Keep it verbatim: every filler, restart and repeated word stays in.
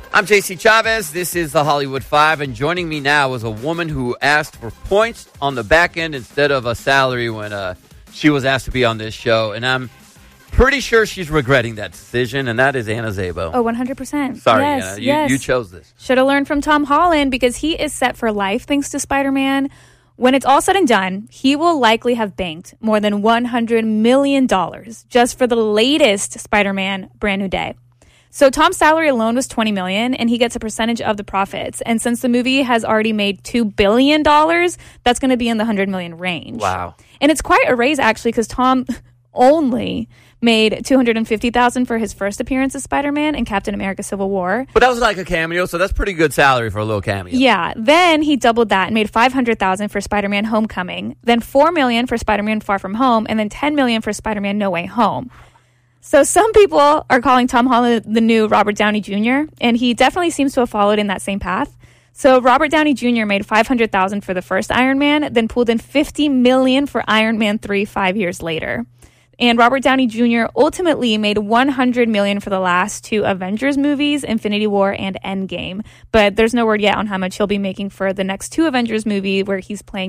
I'm J C Chavez. This is the Hollywood Five, and joining me now is a woman who asked for points on the back end instead of a salary when uh, she was asked to be on this show, and I'm pretty sure she's regretting that decision, and that is Anna Szabo. Oh, one hundred percent. Sorry, yes, Anna. You, yes. you chose this. Should have learned from Tom Holland because he is set for life thanks to Spider-Man. When it's all said and done, he will likely have banked more than one hundred million dollars just for the latest Spider-Man Brand New Day. So Tom's salary alone was twenty million dollars, and he gets a percentage of the profits. And since the movie has already made two billion dollars, that's going to be in the one hundred million dollars range. Wow. And it's quite a raise, actually, because Tom only made two hundred fifty thousand dollars for his first appearance as Spider-Man in Captain America Civil War. But that was like a cameo, so that's pretty good salary for a little cameo. Yeah. Then he doubled that and made five hundred thousand dollars for Spider-Man Homecoming, then four million dollars for Spider-Man Far From Home, and then ten million dollars for Spider-Man No Way Home. So some people are calling Tom Holland the new Robert Downey Junior, and he definitely seems to have followed in that same path. So Robert Downey Junior made five hundred thousand dollars for the first Iron Man, then pulled in fifty million dollars for Iron Man three five years later. And Robert Downey Junior ultimately made one hundred million dollars for the last two Avengers movies, Infinity War and Endgame. But there's no word yet on how much he'll be making for the next two Avengers movie where he's playing